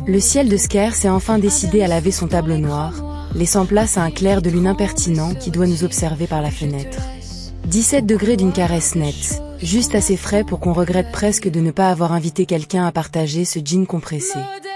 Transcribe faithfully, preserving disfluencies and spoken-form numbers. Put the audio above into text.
Le ciel de Sker s'est enfin décidé à laver son tableau noir, laissant place à un clair de lune impertinent qui doit nous observer par la fenêtre. dix-sept degrés d'une caresse nette, juste assez frais pour qu'on regrette presque de ne pas avoir invité quelqu'un à partager ce jean compressé.